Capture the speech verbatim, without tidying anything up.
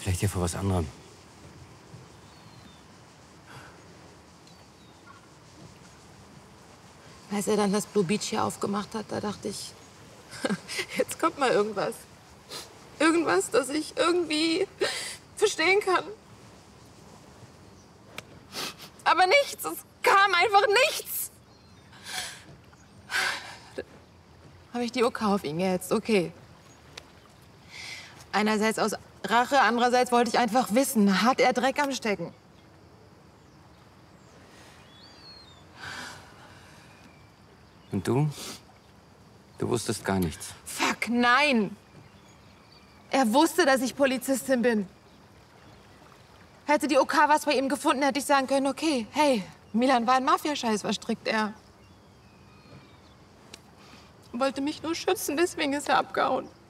Vielleicht hier vor was anderem. Als er dann das Blue Beach hier aufgemacht hat, da dachte ich, jetzt kommt mal irgendwas. Irgendwas, das ich irgendwie verstehen kann. Aber nichts, es kam einfach nichts. Habe ich die O K auf ihn gehetzt, okay. Einerseits aus Rache, andererseits wollte ich einfach wissen, hat er Dreck am Stecken? Und du? Du wusstest gar nichts. Fuck, nein! Er wusste, dass ich Polizistin bin. Hätte die O K was bei ihm gefunden, hätte ich sagen können, okay, hey, Milan war ein Mafiascheiß, was strickt er? Wollte mich nur schützen, deswegen ist er abgehauen.